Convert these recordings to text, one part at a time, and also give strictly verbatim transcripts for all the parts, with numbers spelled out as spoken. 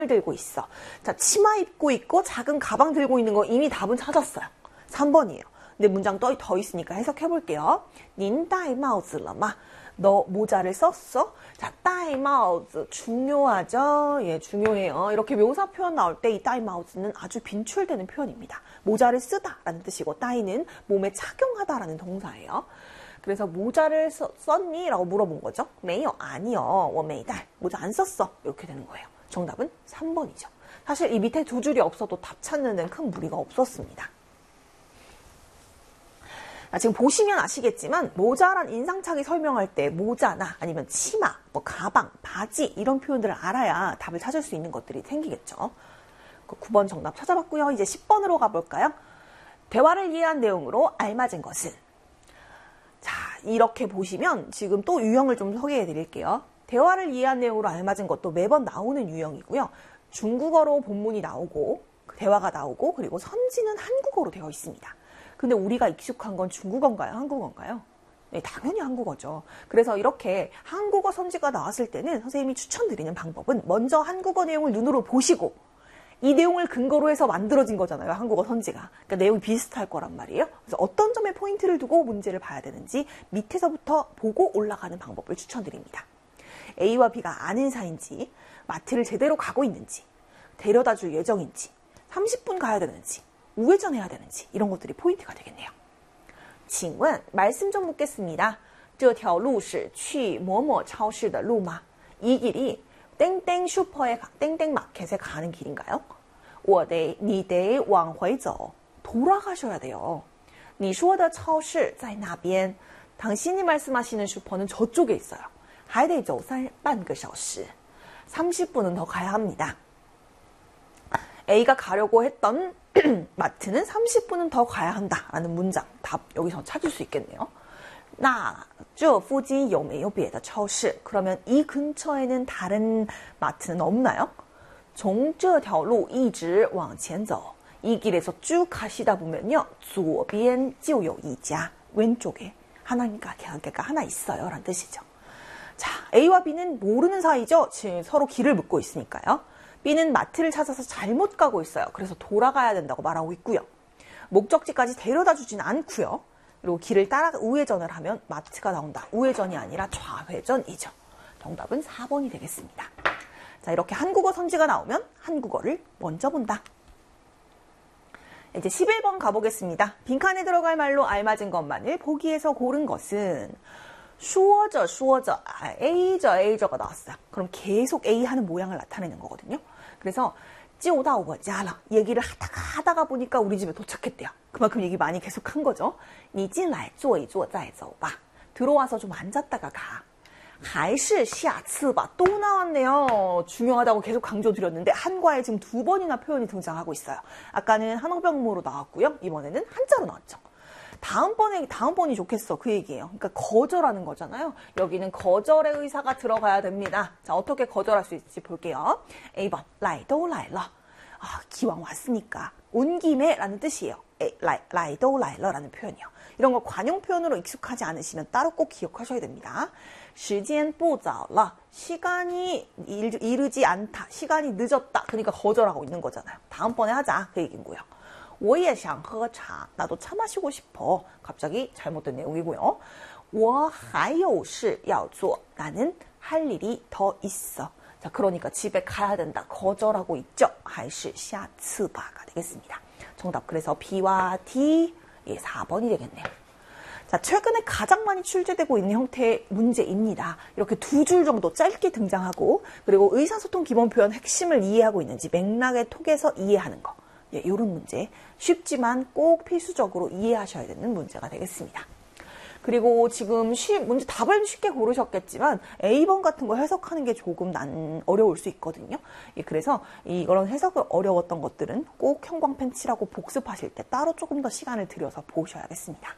들고 있어. 자, 치마 입고 있고 작은 가방 들고 있는 거 이미 답은 찾았어요. 삼 번이에요. 근데 문장 또 더 있으니까 해석해 볼게요. 닌戴帽子了吗? 너 모자를 썼어? 자, 戴帽子 중요하죠? 예, 중요해요. 이렇게 묘사 표현 나올 때 이 戴帽子는 아주 빈출되는 표현입니다. 모자를 쓰다라는 뜻이고 戴는 몸에 착용하다라는 동사예요. 그래서 모자를 써, 썼니? 라고 물어본 거죠. 没有, 아니요. 我没戴. 모자 안 썼어. 이렇게 되는 거예요. 정답은 삼 번이죠. 사실 이 밑에 두 줄이 없어도 답 찾는 데는 큰 무리가 없었습니다. 아, 지금 보시면 아시겠지만 모자란 인상착의 설명할 때 모자나 아니면 치마, 뭐 가방, 바지 이런 표현들을 알아야 답을 찾을 수 있는 것들이 생기겠죠. 구 번 정답 찾아봤고요. 이제 십 번으로 가볼까요? 대화를 이해한 내용으로 알맞은 것은? 자, 이렇게 보시면 지금 또 유형을 좀 소개해 드릴게요. 대화를 이해한 내용으로 알맞은 것도 매번 나오는 유형이고요. 중국어로 본문이 나오고 대화가 나오고 그리고 선지는 한국어로 되어 있습니다. 근데 우리가 익숙한 건 중국어인가요? 한국어인가요? 네, 당연히 한국어죠. 그래서 이렇게 한국어 선지가 나왔을 때는 선생님이 추천드리는 방법은 먼저 한국어 내용을 눈으로 보시고 이 내용을 근거로 해서 만들어진 거잖아요. 한국어 선지가. 그러니까 내용이 비슷할 거란 말이에요. 그래서 어떤 점에 포인트를 두고 문제를 봐야 되는지 밑에서부터 보고 올라가는 방법을 추천드립니다. A와 B가 아는 사이인지, 마트를 제대로 가고 있는지, 데려다 줄 예정인지, 삼십 분 가야 되는지, 우회전해야 되는지 이런 것들이 포인트가 되겠네요. 请问 말씀 좀 묻겠습니다. 这条路是去某某超市的路吗? 이 길이 땡땡 슈퍼에 가, 땡땡 마켓에 가는 길인가요? 我得你得往回走. 돌아가셔야 돼요. 你说的超市在那边. 당신이 말씀하시는 슈퍼는 저쪽에 있어요. 还得走半个小时. 삼십 분은 더 가야 합니다. A가 가려고 했던 마트는 삼십 분은 더 가야 한다라는 문장, 답 여기서 찾을 수 있겠네요. 那这附近有没有别的超市? 그러면 이 근처에는 다른 마트는 없나요? 从这条路一直往前走. 이 길에서 쭉 가시다 보면요. 左边就有一家. 왼쪽에 하나가 가게가 하나 있어요. 라는 뜻이죠. 자, A와 B는 모르는 사이죠. 지금 서로 길을 묻고 있으니까요. B는 마트를 찾아서 잘못 가고 있어요. 그래서 돌아가야 된다고 말하고 있고요. 목적지까지 데려다 주진 않고요. 그리고 길을 따라 우회전을 하면 마트가 나온다. 우회전이 아니라 좌회전이죠. 정답은 사 번이 되겠습니다. 자, 이렇게 한국어 선지가 나오면 한국어를 먼저 본다. 이제 십일 번 가보겠습니다. 빈칸에 들어갈 말로 알맞은 것만을 보기에서 고른 것은 说着说着 A저 A저가 나왔어요. 그럼 계속 A 하는 모양을 나타내는 거거든요. 그래서 就到我家了 얘기를 하다가 하다가 보니까 우리 집에 도착했대요. 그만큼 얘기 많이 계속 한 거죠. 你进来坐一坐再走吧. 들어와서 좀 앉았다가 가. 还是下次吧. 또 나왔네요. 중요하다고 계속 강조드렸는데 한과에 지금 두 번이나 표현이 등장하고 있어요. 아까는 한어병모로 나왔고요. 이번에는 한자로 나왔죠. 다음번에, 다음번이 좋겠어. 그 얘기예요. 그러니까 거절하는 거잖아요. 여기는 거절의 의사가 들어가야 됩니다. 자, 어떻게 거절할 수 있을지 볼게요. A 번, 来都来了. 아, 기왕 왔으니까. 온 김에 라는 뜻이에요. 에, 来, 来都来了라는 표현이요. 이런 거 관용 표현으로 익숙하지 않으시면 따로 꼭 기억하셔야 됩니다. 时间不早了. 시간이 이르지 않다. 시간이 늦었다. 그러니까 거절하고 있는 거잖아요. 다음번에 하자. 그 얘기고요. 我也想喝茶. 나도 차 마시고 싶어. 갑자기 잘못된 내용이고요. 我还有事要做. 나는 할 일이 더 있어. 자, 그러니까 집에 가야 된다. 거절하고 있죠. 还是下次吧가 되겠습니다. 정답 그래서 B와 D 예, 사 번이 되겠네요. 자, 최근에 가장 많이 출제되고 있는 형태의 문제입니다. 이렇게 두 줄 정도 짧게 등장하고 그리고 의사소통 기본 표현 핵심을 이해하고 있는지 맥락의 톡에서 이해하는 거. 예, 이런 문제 쉽지만 꼭 필수적으로 이해하셔야 되는 문제가 되겠습니다. 그리고 지금 쉬, 문제 답을 쉽게 고르셨겠지만 A 번 같은 거 해석하는 게 조금 난 어려울 수 있거든요. 예, 그래서 이런 해석을 어려웠던 것들은 꼭 형광펜 칠하고 복습하실 때 따로 조금 더 시간을 들여서 보셔야겠습니다.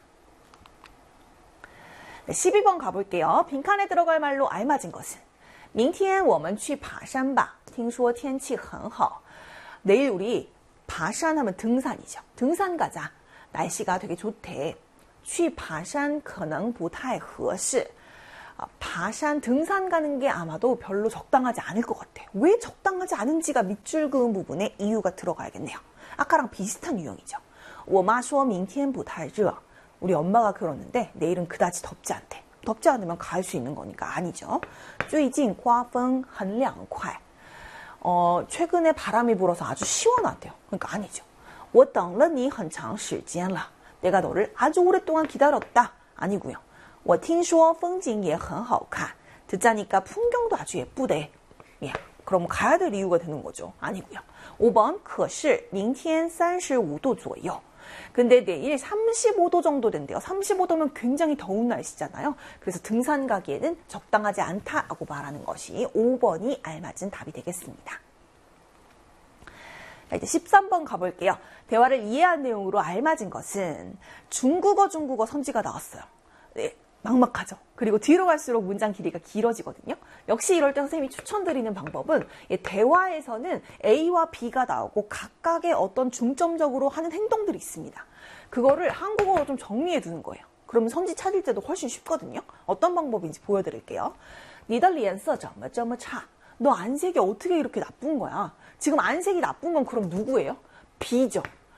네, 십이 번 가볼게요. 빈칸에 들어갈 말로 알맞은 것은 明天我们去爬山吧听说天气很好 내일 우리爬山 하면 등산이죠. 등산 가자. 날씨가 되게 좋대. 去爬山可能不太合适. 아, 바샨 등산 가는 게 아마도 별로 적당하지 않을 것 같아요. 왜 적당하지 않은지가 밑줄 그은 부분에 이유가 들어가야겠네요. 아까랑 비슷한 유형이죠. 我妈说明天不太热. 우리 엄마가 그러는데 내일은 그다지 덥지 않대. 덥지 않으면 갈 수 있는 거니까 아니죠. 最近刮风很凉快. 어, 최근에 바람이 불어서 아주 시원하대요. 그러니까 아니죠. 我等了你很长时间了. 내가 너를 아주 오랫동안 기다렸다. 아니고요. 我听说风景也很好看. 듣자니까 풍경도 아주 예쁘대. 예, 그럼 가야 될 이유가 되는 거죠. 아니고요. 오 번 可是明天三十五度左右. 근데 내일 삼십오 도 정도 된대요. 삼십오 도면 굉장히 더운 날씨잖아요. 그래서 등산 가기에는 적당하지 않다라고 말하는 것이 오 번이 알맞은 답이 되겠습니다. 자, 이제 십삼 번 가볼게요. 대화를 이해한 내용으로 알맞은 것은 중국어 중국어 선지가 나왔어요. 네, 막막하죠. 그리고 뒤로 갈수록 문장 길이가 길어지거든요. 역시 이럴 때 선생님이 추천드리는 방법은 대화에서는 A와 B가 나오고 각각의 어떤 중점적으로 하는 행동들이 있습니다. 그거를 한국어로 좀 정리해 두는 거예요. 그러면 선지 찾을 때도 훨씬 쉽거든요. 어떤 방법인지 보여드릴게요. 你的脸色怎么这么差? 너 안색이 어떻게 이렇게 나쁜 거야? 지금 안색이 나쁜 건 그럼 누구예요? B죠.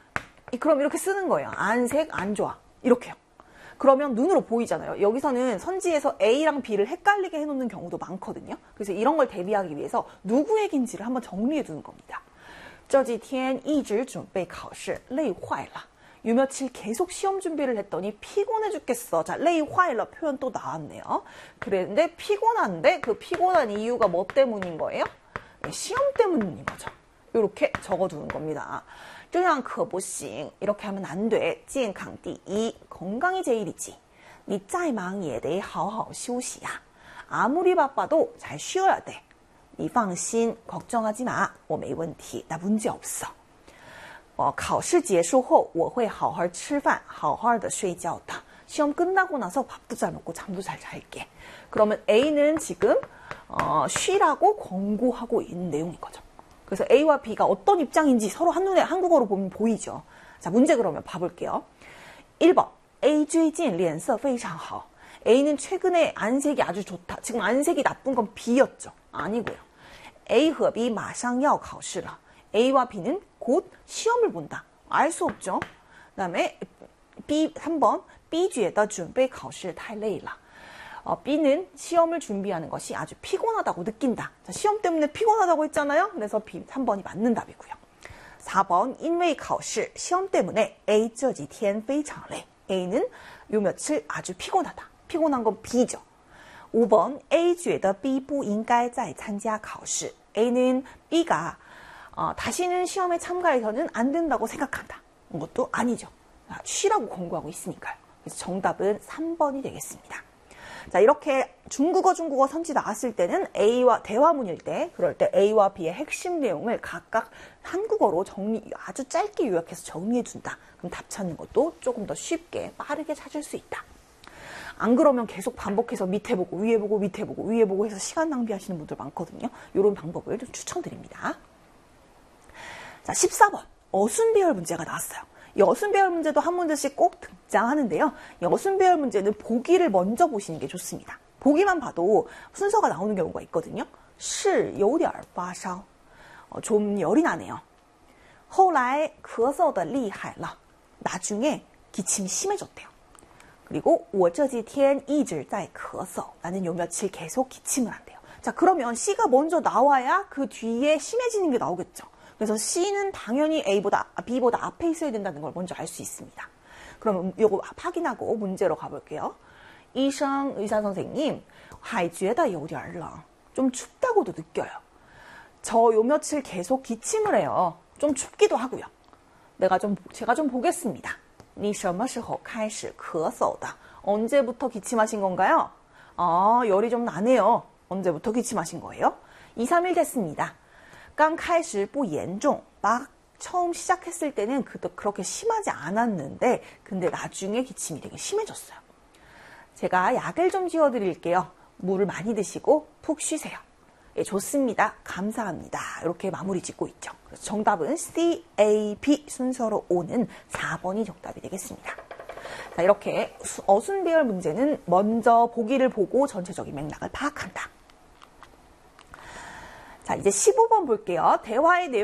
그럼 이렇게 쓰는 거예요. 안색 안 좋아. 이렇게요. 그러면 눈으로 보이잖아요. 여기서는 선지에서 A랑 B를 헷갈리게 해놓는 경우도 많거든요. 그래서 이런 걸 대비하기 위해서 누구 얘기인지를 한번 정리해 두는 겁니다. 这几天一直准备考试累坏了. 요 며칠 계속 시험 준비를 했더니 피곤해 죽겠어. 자, 累坏了 표현 또 나왔네요. 그랬는데 피곤한데 그 피곤한 이유가 뭐 때문인 거예요? 시험 때문인 거죠. 이렇게 적어두는 겁니다. 这样可不行. 이렇게 하면 안 돼. 健康第一. 건강이 제일이지. 你再忙也得好好休息呀. 아무리 바빠도 잘 쉬어야 돼. 你放心, 걱정하지 마. 我没问题. 나 문제 없어. 어, 考试结束后我会好好吃饭,好好的睡觉的. 시험 끝나고 나서 밥도 잘 먹고 잠도 잘 잘게. 그러면 A는 지금 어, 쉬라고 권고하고 있는 내용인 거죠. 그래서 A와 B가 어떤 입장인지 서로 한눈에 한국어로 보면 보이죠. 자, 문제 그러면 봐볼게요. 일 번. A 最近脸色非常好. A는 최근에 안색이 아주 좋다. 지금 안색이 나쁜 건 B였죠. 아니고요. A 和 B 马上要考试了. A와 B는 곧 시험을 본다. 알 수 없죠. 그 다음에 B 삼 번. B 觉得准备考试太累了. 어, B는 시험을 준비하는 것이 아주 피곤하다고 느낀다. 자, 시험 때문에 피곤하다고 했잖아요. 그래서 B 삼 번이 맞는 답이고요. 사 번. 因为考试 시험 때문에 A 这几天非常累. A는 요 며칠 아주 피곤하다. 피곤한 건 B죠. 오 번. A 觉得 B 不应该再参加考试. A는 B가 어, 다시는 시험에 참가해서는 안 된다고 생각한다. 이것도 아니죠. 아, 쉬라고 권고하고 있으니까요. 그래서 정답은 삼 번이 되겠습니다. 자, 이렇게 중국어 중국어 선지 나왔을 때는 A와 대화문일 때 그럴 때 A와 B의 핵심 내용을 각각 한국어로 정리 아주 짧게 요약해서 정리해 준다. 그럼 답 찾는 것도 조금 더 쉽게 빠르게 찾을 수 있다. 안 그러면 계속 반복해서 밑에 보고 위에 보고 밑에 보고 위에 보고 해서 시간 낭비하시는 분들 많거든요. 이런 방법을 좀 추천드립니다. 자, 십사 번. 어순 배열 문제가 나왔어요. 이 어순 배열 문제도 한 문제씩 꼭 등장하는데요. 이 어순 배열 문제는 보기를 먼저 보시는 게 좋습니다. 보기만 봐도 순서가 나오는 경우가 있거든요. 是有点发烧. 어, 좀 열이 나네요. 后来咳嗽的厉害了. 나중에 기침이 심해졌대요. 그리고 我这几天一直在咳嗽. 나는 요 며칠 계속 기침을 한대요. 자, 그러면 C가 먼저 나와야 그 뒤에 심해지는 게 나오겠죠. 그래서 C는 당연히 A보다, B보다 앞에 있어야 된다는 걸 먼저 알 수 있습니다. 그럼 이거 확인하고 문제로 가볼게요. 医生, 의사 선생님, 还觉得有点冷. 좀 춥다고도 느껴요. 저 요 며칠 계속 기침을 해요. 좀 춥기도 하고요. 내가 좀, 제가 좀 보겠습니다. 你什么时候开始咳嗽的? 언제부터 기침하신 건가요? 아, 열이 좀 나네요. 언제부터 기침하신 거예요? 이, 삼 일 됐습니다. 刚开始不严重. 막 처음 시작했을 때는 그렇게 심하지 않았는데 근데 나중에 기침이 되게 심해졌어요. 제가 약을 좀 지어드릴게요. 물을 많이 드시고 푹 쉬세요. 예, 좋습니다. 감사합니다. 이렇게 마무리 짓고 있죠. 그래서 정답은 C, A, B 순서로 오는 사 번이 정답이 되겠습니다. 자, 이렇게 어순배열 문제는 먼저 보기를 보고 전체적인 맥락을 파악한다. 자, 이제 십오 번 볼게요. 대화의 내용